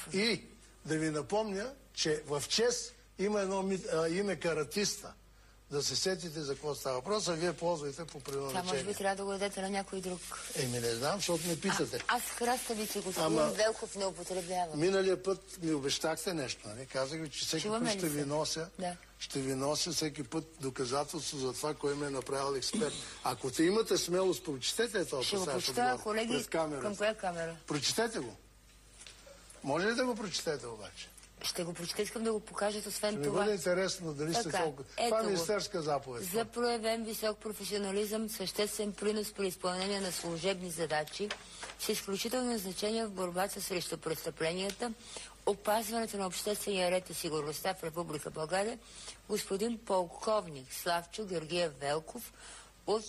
И да ви напомня, че в ЧЕС има едно име каратиста. Да се сетите за какво става въпрос, а вие ползвайте по предназначение. Това може би трябва да го дадете на някой друг. Не знам, защото ме питате. Аз краставица господин Велков не употребявам. Миналия път ми обещахте нещо, нали? Казах ви, че всеки път ще ви нося, ще ви нося всеки път доказателство за това, кой ме е направил експерт. Ако те имате смелост, прочетете това. Ще го прочета, колеги, към коя камера? Прочетете го. Може ли да го прочетете обаче? Ще го прочета, искам да го покажат, освен това. Това. Ще ми бъде интересно дали сте толкова. Това е министерска заповед. За проявен висок професионализъм, съществен принос при изпълнение на служебни задачи, с изключително значение в борбата срещу престъпленията, опазването на обществения ред и сигурността в Република България, господин полковник Славчо Георгиев Велков от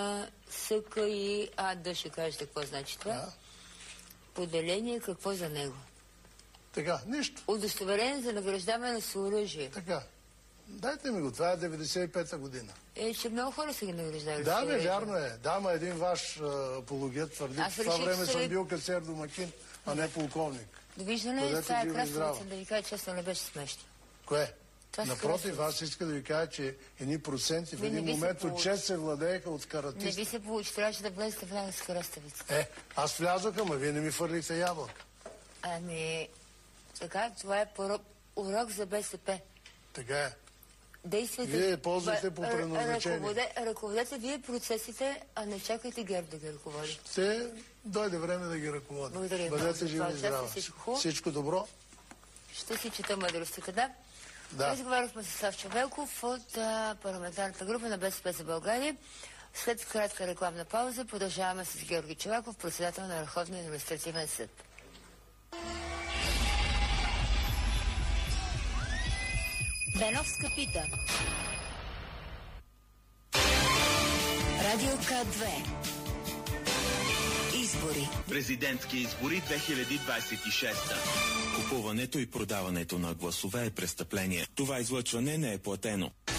СКИАД. Ще кажете какво значи това? Поделение, какво за него? Така, нищо. Удостоверение за награждаване с оръжие. Така. Дайте ми го, това е 95-та година. Че много хора са ги награждали. Да, вярно е. Да, ма един ваш апологет твърди, че в това време съм бил касиер домакин, а не полковник. Довиждане, това е краставица, да ви кажа честно, не беше смешно. Кое? Напротив, аз иска да ви кажа, че едни проценти в един момент от чест се владееха от каратисти. Не ви се получи, трябваше да влезете в една с краставица. Аз влязох, ама вие не ми фърлихте ябълка. Така, това е урок за БСП. Така е. Действайте. Вие ползвате по предназначение. Ръководете вие процесите, а не чакайте ГЕРБ да ги ръководи. Ще дойде време да ги ръководи. Благодаря. Бъдете живи и здрави. Всичко добро. Ще си чета мъдростта. Къде? Разговаряхме с Славчо Велков от парламентарната група на БСП за България. След кратка рекламна пауза продължаваме с Георги Чолаков, председател на Върховния административен съд. Беновска пита. Радио К2. Избори. Президентски избори 2026. Купуването и продаването на гласове е престъпление. Това излъчване не е платено.